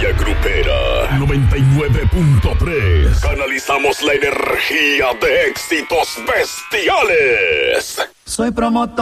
Energía Grupera 99.3. Canalizamos la energía de éxitos bestiales. Soy promotor